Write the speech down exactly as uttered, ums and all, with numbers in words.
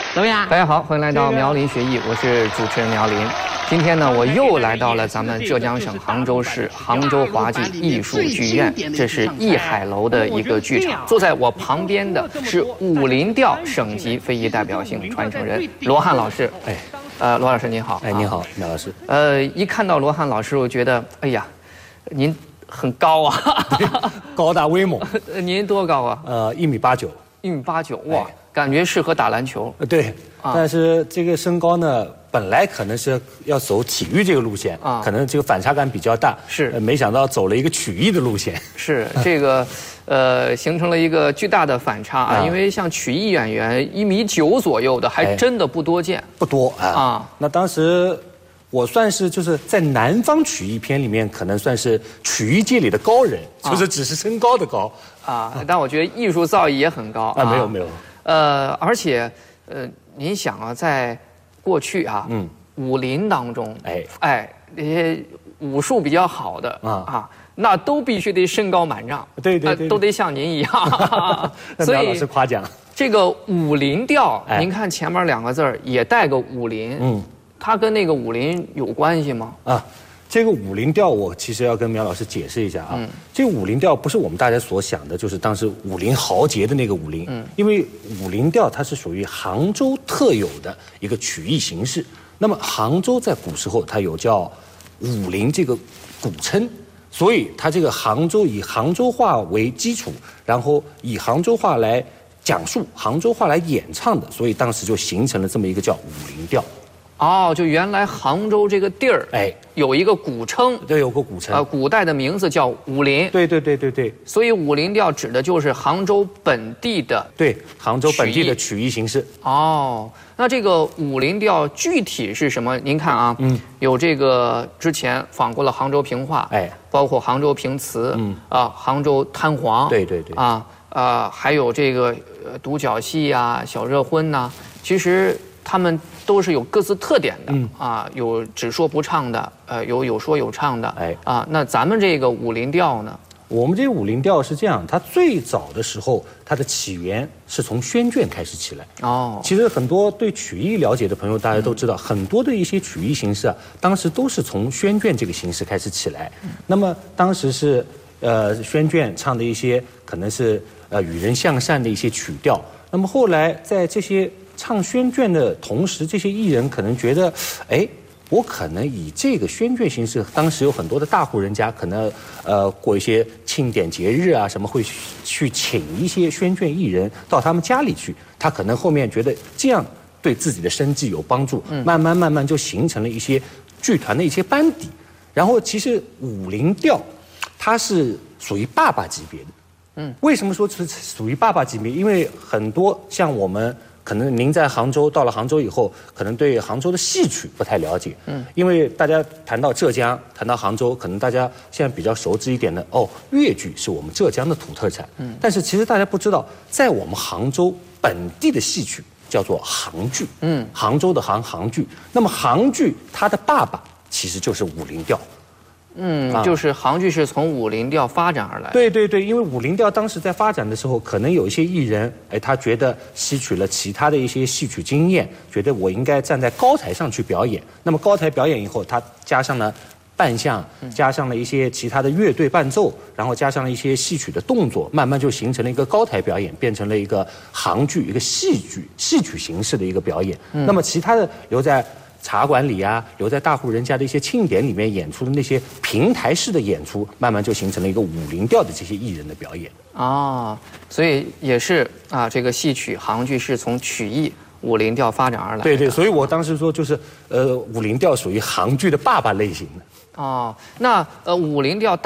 怎么样？ 大家好，欢迎来到苗林学艺，我是主持人苗林。今天呢，我又来到了咱们浙江省杭州市杭州华记艺术剧院，这是艺海楼的一个剧场。坐在我旁边的是武林调省级非遗代表性传承人罗汉老师。哎，呃，罗老师您好。 哎，您好，苗老师。 呃，一看到罗汉老师，我觉得，哎呀，您很高啊， 高大威猛。 您多高啊？ 呃，一米八九。 一米八九，哇，感觉适合打篮球。 呃，对。啊、但是这个身高呢，本来可能是要走体育这个路线啊，可能这个反差感比较大。 是、 呃，没想到走了一个曲艺的路线。 是这个，呃，形成了一个巨大的反差啊。因为像曲艺演员一米九左右的，还真的不多见。 不多啊。啊，那当时我算是就是在南方曲艺片里面，可能算是曲艺界里的高人，啊、就是只是身高的高啊。但我觉得艺术造诣也很高啊。没有没有。 呃，而且呃。您想啊，在过去啊，嗯，武林当中，哎哎，那些武术比较好的啊啊，那都必须得身高满丈， 对对对， 呃、都得像您一样。 所以老师夸奖。 这个武林调，哎、您看前面两个字儿也带个武林，嗯，它跟那个武林有关系吗？啊。 这个武林调，我其实要跟苗老师解释一下啊。嗯、这个武林调不是我们大家所想的，就是当时武林豪杰的那个武林。嗯。因为武林调它是属于杭州特有的一个曲艺形式。那么杭州在古时候它有叫武林这个古称，所以它这个杭州以杭州话为基础，然后以杭州话来讲述、杭州话来演唱的，所以当时就形成了这么一个叫武林调。 哦，就原来杭州这个地儿，哎，有一个古称， 对，有个古称， 呃，古代的名字叫武林。 对对对对对。 所以武林调指的就是杭州本地的， 对，杭州本地的曲艺形式。 哦，那这个武林调具体是什么？您看啊，嗯，有这个之前仿过了杭州评话，哎，包括杭州评词，嗯啊，杭州滩黄， 对对对， 啊啊，还有这个呃独角戏啊、小热婚呐、啊，其实他们都是有各自特点的，嗯啊，有只说不唱的，呃，有有说有唱的，哎啊，那咱们这个武林调呢？ 我们这个武林调是这样，它最早的时候，它的起源是从宣卷开始起来。哦，其实很多对曲艺了解的朋友，大家都知道，嗯、很多的一些曲艺形式啊，当时都是从宣卷这个形式开始起来。嗯、那么当时是呃宣卷唱的一些可能是呃与人向善的一些曲调。那么后来在这些唱宣卷的同时，这些艺人可能觉得，哎，我可能以这个宣卷形式，当时有很多的大户人家，可能呃过一些庆典节日啊什么，会去请一些宣卷艺人到他们家里去。他可能后面觉得这样对自己的生计有帮助，嗯、慢慢慢慢就形成了一些剧团的一些班底。然后其实武林调，它是属于爸爸级别的。嗯，为什么说是属于爸爸级别？因为很多像我们。可能您在杭州，到了杭州以后，可能对杭州的戏曲不太了解。嗯，因为大家谈到浙江，谈到杭州，可能大家现在比较熟知一点的，哦，粤剧是我们浙江的土特产。嗯，但是其实大家不知道，在我们杭州本地的戏曲叫做杭剧。嗯，杭州的杭杭剧。那么杭剧它的爸爸其实就是武林调。 嗯，就是杭剧是从武林调发展而来。 对对对，因为武林调当时在发展的时候，可能有一些艺人，哎，他觉得吸取了其他的一些戏曲经验，觉得我应该站在高台上去表演。那么高台表演以后，他加上了扮相，加上了一些其他的乐队伴奏，然后加上了一些戏曲的动作，慢慢就形成了一个高台表演，变成了一个杭剧，一个戏剧戏曲形式的一个表演。嗯、那么其他的留在茶馆里啊，留在大户人家的一些庆典里面演出的那些平台式的演出，慢慢就形成了一个武林调的这些艺人的表演。 哦，所以也是啊，这个戏曲杭剧是从曲艺武林调发展而来的。 对对，所以我当时说就是呃，武林调属于杭剧的爸爸类型的。 哦，那呃，武林调